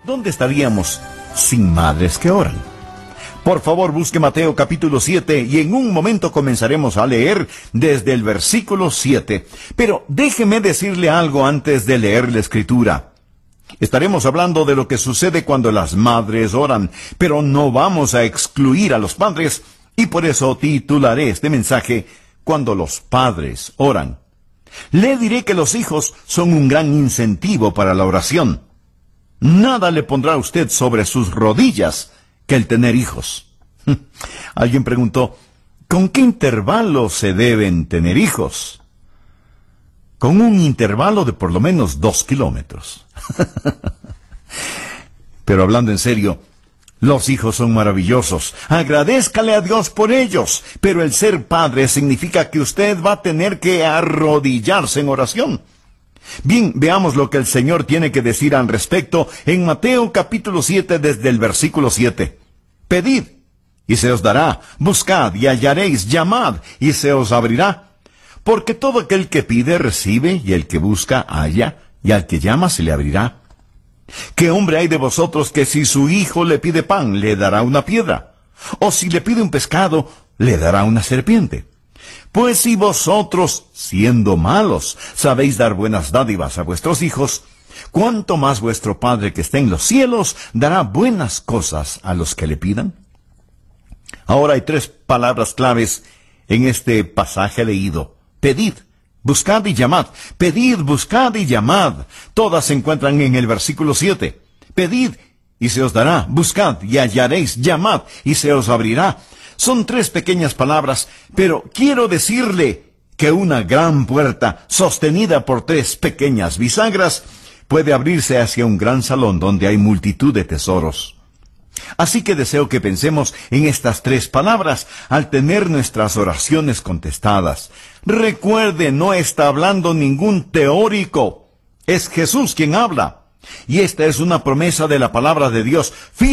¿Dónde estaríamos sin madres que oran? Por favor, busque Mateo capítulo 7 y en un momento comenzaremos a leer desde el versículo 7. Pero déjeme decirle algo antes de leer la Escritura. Estaremos hablando de lo que sucede cuando las madres oran, pero no vamos a excluir a los padres, y por eso titularé este mensaje Cuando los padres oran. Le diré que los hijos son un gran incentivo para la oración. Nada le pondrá a usted sobre sus rodillas que el tener hijos. Alguien preguntó, ¿con qué intervalo se deben tener hijos? Con un intervalo de por lo menos 2 kilómetros. Pero hablando en serio, los hijos son maravillosos. Agradézcale a Dios por ellos. Pero el ser padre significa que usted va a tener que arrodillarse en oración. Bien, veamos lo que el Señor tiene que decir al respecto en Mateo capítulo 7 desde el versículo 7. Pedid, y se os dará. Buscad, y hallaréis. Llamad, y se os abrirá. Porque todo aquel que pide, recibe, y el que busca, halla, y al que llama, se le abrirá. ¿Qué hombre hay de vosotros que si su hijo le pide pan, le dará una piedra? ¿O si le pide un pescado, le dará una serpiente? Pues si vosotros, siendo malos, sabéis dar buenas dádivas a vuestros hijos, ¿cuánto más vuestro Padre que está en los cielos dará buenas cosas a los que le pidan? Ahora hay 3 palabras claves en este pasaje leído. Pedid, buscad y llamad. Pedid, buscad y llamad. Todas se encuentran en el versículo 7. Pedid y se os dará. Buscad y hallaréis. Llamad y se os abrirá. Son 3 pequeñas palabras, pero quiero decirle que una gran puerta, sostenida por 3 pequeñas bisagras, puede abrirse hacia un gran salón donde hay multitud de tesoros. Así que deseo que pensemos en estas 3 palabras al tener nuestras oraciones contestadas. Recuerde, no está hablando ningún teórico. Es Jesús quien habla. Y esta es una promesa de la palabra de Dios.